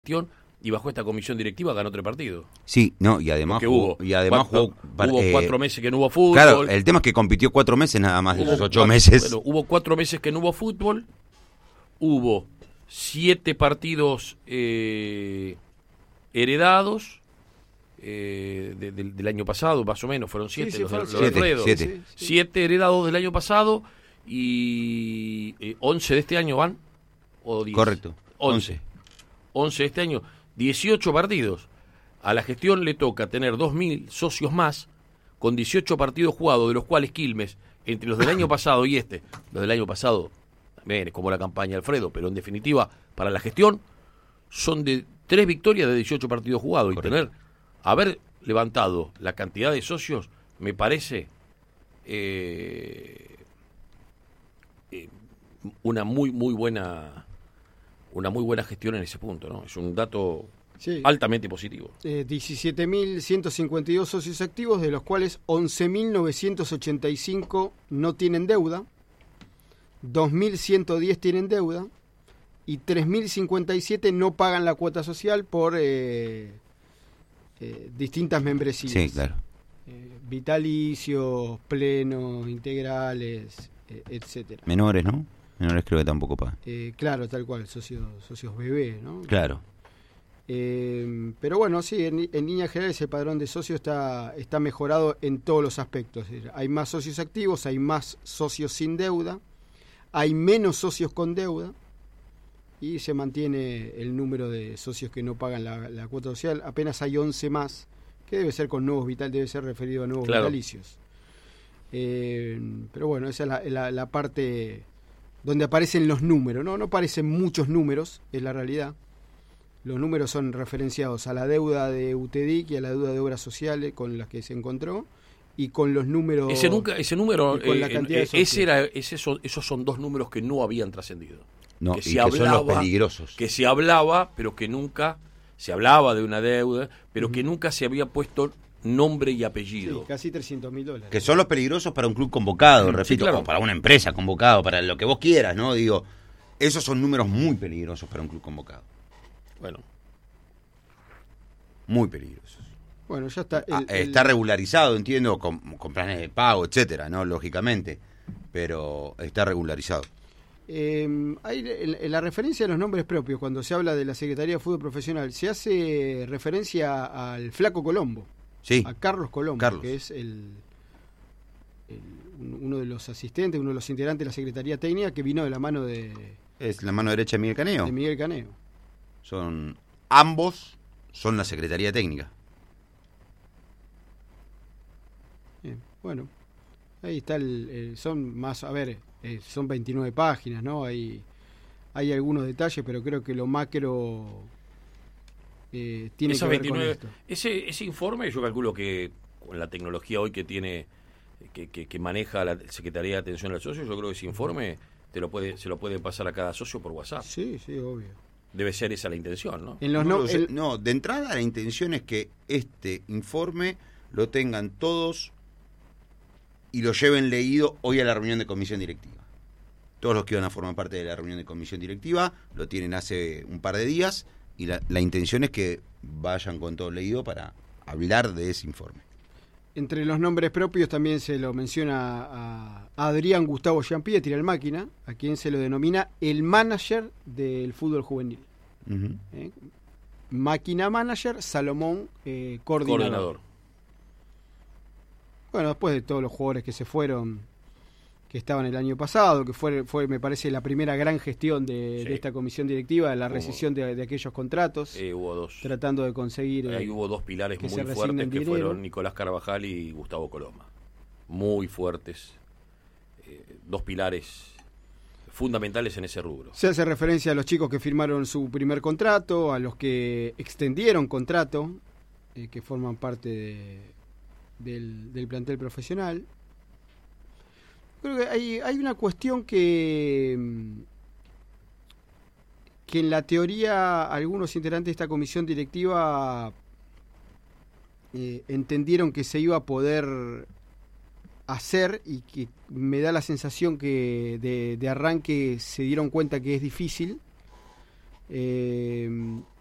gestión y bajo esta comisión directiva ganó 3 partidos. Sí, no, y además hubo 4 meses que no hubo fútbol. Claro, el tema es que compitió 4 meses nada más de esos 8 meses. Bueno, hubo 4 meses que no hubo fútbol, hubo 7 partidos heredados del año pasado, más o menos, fueron 7 los de Alfredo. 7 heredados del año pasado y 11 de este año van, o 10. Correcto. 11 de este año. 18 partidos. A la gestión le toca tener 2.000 socios más, con 18 partidos jugados, de los cuales Quilmes, entre los del año pasado y los del año pasado, también es como la campaña de Alfredo, pero en definitiva, para la gestión, son de 3 victorias de 18 partidos jugados. Correcto. Y haber levantado la cantidad de socios, me parece una muy buena gestión en ese punto, ¿no? Es un dato altamente positivo. 17.152 socios activos, de los cuales 11.985 no tienen deuda, 2.110 tienen deuda y 3.057 no pagan la cuota social por distintas membresías. Sí, claro. Vitalicios, plenos, integrales, etcétera. Menores, ¿no? Menores creo que tampoco pagan. Claro, tal cual, socios bebés, ¿no? Claro. Pero bueno, sí, en líneas generales el padrón de socios está mejorado en todos los aspectos. Hay más socios activos, hay más socios sin deuda, hay menos socios con deuda y se mantiene el número de socios que no pagan la cuota social. Apenas hay 11 más, que debe ser con nuevos debe ser referido a nuevos vitalicios. Pero bueno, esa es la parte donde aparecen los números, ¿no? No aparecen muchos números, es la realidad. Los números son referenciados a la deuda de UTEDIC y a la deuda de obras sociales con las que se encontró y con los números. Ese número, con la cantidad de socios. Esos son 2 números que no habían trascendido. No, que son los peligrosos. Que se hablaba, pero que nunca se hablaba de una deuda, pero que nunca se había puesto nombre y apellido. Sí, casi $300.000. Que son los peligrosos para un club convocado, repito, claro. O para una empresa convocado, para lo que vos quieras, ¿no? Digo, esos son números muy peligrosos para un club convocado. Bueno. Muy peligrosos. Bueno, ya está. Está regularizado, entiendo, con planes de pago, etcétera, ¿no? Lógicamente. Pero está regularizado. Hay en la referencia de los nombres propios, cuando se habla de la Secretaría de Fútbol Profesional, se hace referencia al Flaco Colombo. Sí. A Carlos Colombo, Carlos. que es uno de los asistentes, uno de los integrantes de la Secretaría Técnica, que vino de la mano de... Es la mano derecha de Miguel Caneo. De Miguel Caneo. Ambos son la Secretaría Técnica. Bien, bueno, ahí está son más, son 29 páginas, ¿no? Hay algunos detalles, pero creo que lo macro tiene que ver con esto. Ese informe, yo calculo que con la tecnología hoy que tiene, que maneja la Secretaría de Atención al Socio, yo creo que ese informe se lo puede pasar a cada socio por WhatsApp. Sí, obvio. Debe ser esa la intención, ¿no? No, de entrada la intención es que este informe lo tengan todos y lo lleven leído hoy a la reunión de comisión directiva. Todos los que iban a formar parte de la reunión de comisión directiva lo tienen hace un par de días y la intención es que vayan con todo leído para hablar de ese informe. Entre los nombres propios también se lo menciona a Adrián Gustavo Giampietri, el máquina, a quien se lo denomina el manager del fútbol juvenil. Uh-huh. Máquina manager, Salomón coordinador. Bueno, después de todos los jugadores que se fueron, que estaban el año pasado, que fue me parece la primera gran gestión de esta comisión directiva, la rescisión de aquellos contratos. Hubo 2. Tratando de conseguir... Ahí hubo 2 pilares muy fuertes que fueron Nicolás Carvajal y Gustavo Coloma. Muy fuertes. 2 pilares fundamentales en ese rubro. Se hace referencia a los chicos que firmaron su primer contrato, a los que extendieron contrato, que forman parte del plantel profesional. Creo que hay una cuestión que en la teoría algunos integrantes de esta comisión directiva entendieron que se iba a poder hacer y que me da la sensación que de arranque se dieron cuenta que es difícil,